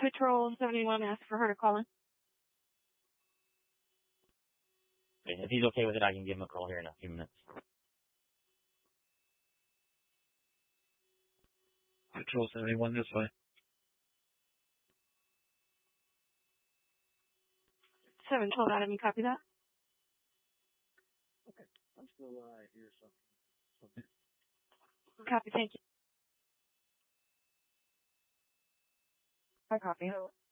Patrol 71 asked for her to call in. Okay, if he's okay with it, I can give him a call here in a few minutes. Patrol 71 this way. 712 Adam, you copy that? Okay. I'm still here, so. Copy, thank you. I copy.